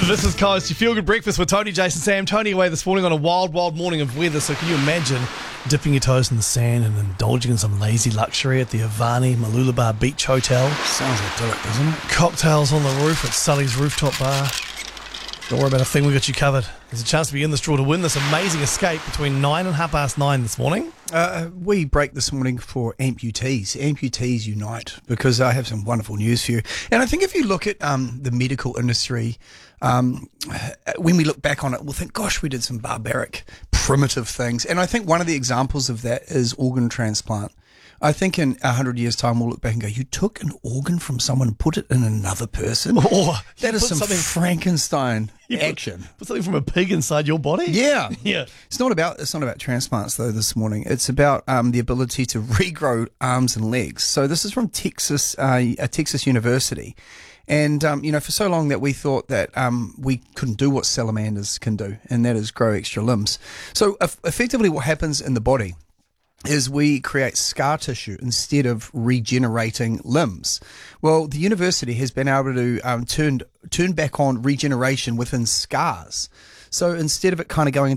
This is Coast, your feel-good breakfast with Tony, Jason, Sam. Tony away this morning on a wild, wild morning of weather. So can you imagine dipping your toes in the sand and indulging in some lazy luxury at the Avani Mooloolaba Beach Hotel? Sounds idyllic, doesn't it? Cocktails on the roof at Sully's rooftop bar. Don't worry about a thing, we got you covered. There's a chance to be in this draw to win this amazing escape between 9 and 9:30 this morning. We break this morning for amputees. Amputees unite, because I have some wonderful news for you. And I think if you look at the medical industry, when we look back on it, we'll think, gosh, we did some barbaric, primitive things. And I think one of the examples of that is organ transplant. I think in 100 years' time, we'll look back and go, you took an organ from someone and put it in another person? Or that is some Frankenstein action. Put something from a pig inside your body? Yeah. Yeah. It's not about transplants, though, this morning. It's about the ability to regrow arms and legs. So this is from Texas University. And, for so long that we thought that we couldn't do what salamanders can do, and that is grow extra limbs. So effectively what happens in the body is we create scar tissue instead of regenerating limbs. Well, the university has been able to turn back on regeneration within scars. So instead of it kind of going